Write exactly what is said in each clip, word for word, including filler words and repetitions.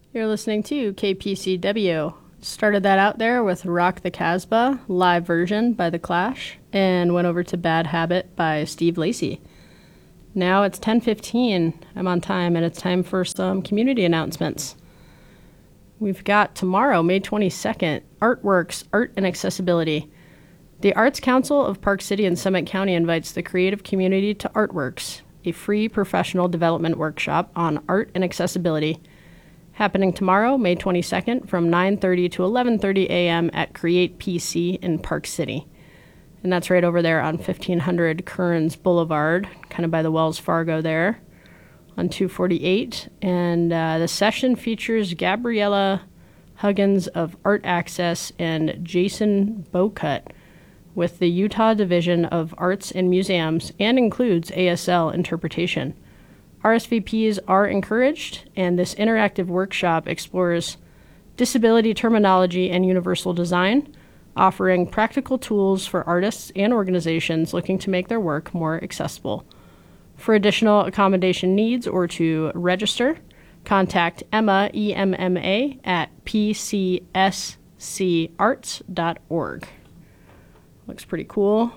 You're listening to K P C W. Started that out there with Rock the Casbah, live version by The Clash, and went over to Bad Habit by Steve Lacy. Now it's ten fifteen. I'm on time, and it's time for some community announcements. We've got tomorrow, May twenty-second, Artworks, Art and Accessibility. The Arts Council of Park City and Summit County invites the creative community to Artworks, a free professional development workshop on art and accessibility, happening tomorrow, May twenty-second, from nine thirty to eleven thirty a.m. at Create P C in Park City. And that's right over there on fifteen hundred Kearns Boulevard, kind of by the Wells Fargo there on two forty-eight. And uh, the session features Gabriella Huggins of Art Access and Jason Bocut with the Utah Division of Arts and Museums, and includes A S L interpretation. R S V Ps are encouraged, and this interactive workshop explores disability terminology and universal design, offering practical tools for artists and organizations looking to make their work more accessible. For additional accommodation needs or to register, contact Emma, E M M A, at p c s c arts dot org. Looks pretty cool.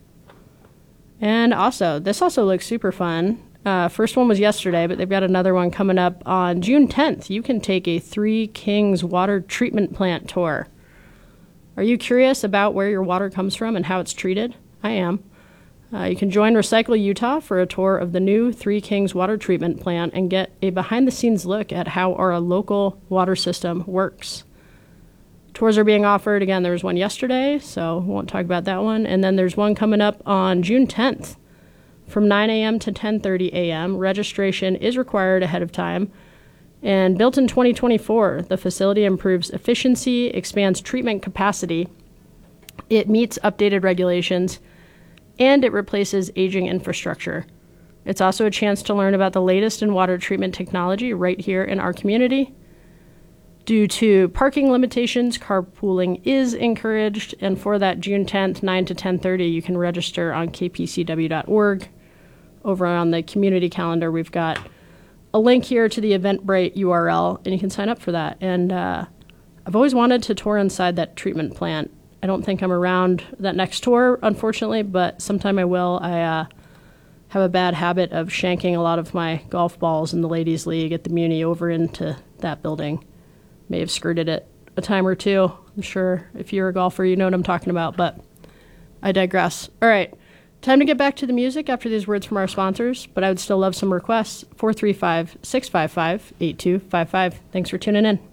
And also, this also looks super fun. Uh, first one was yesterday, but they've got another one coming up on June tenth. You can take a Three Kings water treatment plant tour. Are you curious about where your water comes from and how it's treated? I am. Uh, you can join Recycle Utah for a tour of the new Three Kings water treatment plant and get a behind-the-scenes look at how our local water system works. Tours are being offered. Again, there was one yesterday, so we won't talk about that one. And then there's one coming up on June tenth. From nine a.m. to ten thirty a.m., registration is required ahead of time. And built in twenty twenty-four, the facility improves efficiency, expands treatment capacity, it meets updated regulations, and it replaces aging infrastructure. It's also a chance to learn about the latest in water treatment technology right here in our community. Due to parking limitations, carpooling is encouraged, and for that June tenth, nine to ten thirty, you can register on k p c w dot org. Over on the community calendar, we've got a link here to the Eventbrite U R L, and you can sign up for that. And uh, I've always wanted to tour inside that treatment plant. I don't think I'm around that next tour, unfortunately, but sometime I will. I uh, have a bad habit of shanking a lot of my golf balls in the Ladies' League at the Muni over into that building. May have skirted it a time or two. I'm sure if you're a golfer, you know what I'm talking about, but I digress. All right, time to get back to the music after these words from our sponsors, but I would still love some requests. four three five, six five five, eight two five five. Thanks for tuning in.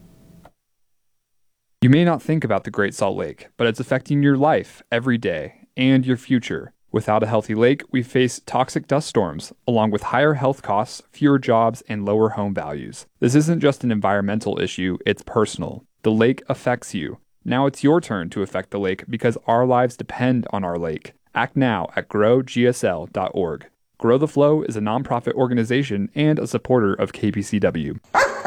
You may not think about the Great Salt Lake, but it's affecting your life every day and your future. Without a healthy lake, we face toxic dust storms, along with higher health costs, fewer jobs, and lower home values. This isn't just an environmental issue, it's personal. The lake affects you. Now it's your turn to affect the lake because our lives depend on our lake. Act now at grow g s l dot org. Grow the Flow is a nonprofit organization and a supporter of K P C W.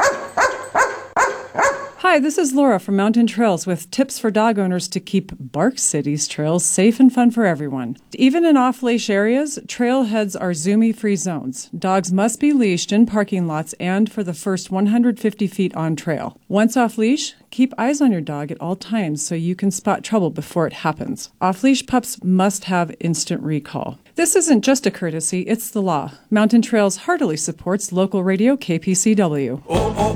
Hi, this is Laura from Mountain Trails with tips for dog owners to keep Bark City's trails safe and fun for everyone. Even in off-leash areas, trailheads are Zumi-free zones. Dogs must be leashed in parking lots and for the first one hundred fifty feet on trail. Once off-leash, keep eyes on your dog at all times so you can spot trouble before it happens. Off-leash pups must have instant recall. This isn't just a courtesy, it's the law. Mountain Trails heartily supports local radio K P C W. Oh, oh,